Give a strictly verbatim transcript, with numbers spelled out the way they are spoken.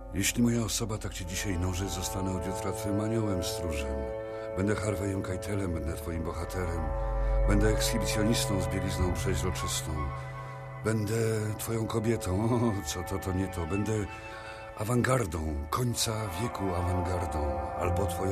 Jeśli moja osoba tak cię dzisiaj noży, zostanę od jutra twym aniołem stróżem. Będę Harveyem Keitelem, będę twoim bohaterem. Będę ekshibicjonistą z bielizną przeźroczystą. Będę twoją kobietą, o, co to, to nie to. Będę awangardą, końca wieku awangardą. Albo twoją